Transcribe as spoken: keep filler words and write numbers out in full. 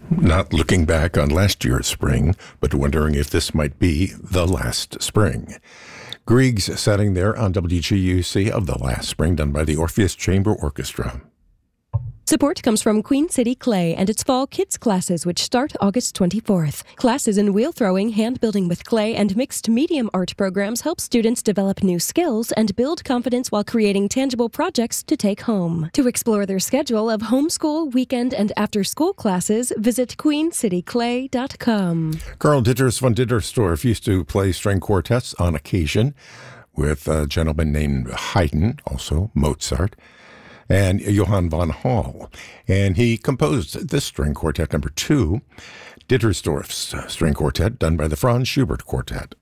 Not looking back on last year's spring, but wondering if this might be the last spring. Grieg's setting there on W G U C of the last spring, done by the Orpheus Chamber Orchestra. Support comes from Queen City Clay and its fall kids classes, which start August twenty-fourth. Classes in wheel throwing, hand building with clay, and mixed medium art programs help students develop new skills and build confidence while creating tangible projects to take home. To explore their schedule of homeschool, weekend, and after-school classes, visit queen city clay dot com. Karl Ditters von Dittersdorf used to play string quartets on occasion with a gentleman named Haydn, also Mozart, and Johann von Hall. And he composed this string quartet number two, Dittersdorf's string quartet, done by the Franz Schubert Quartet.